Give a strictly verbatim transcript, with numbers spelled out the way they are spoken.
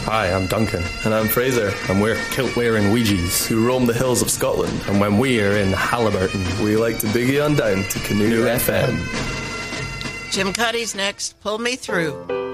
Hi, I'm Duncan. And I'm Fraser. And we're kilt-wearing Ouija's, who roam the hills of Scotland. And when we're in Halliburton, we like to biggie on down to Canoe F M. Jim Cuddy's next. Pull Me Through.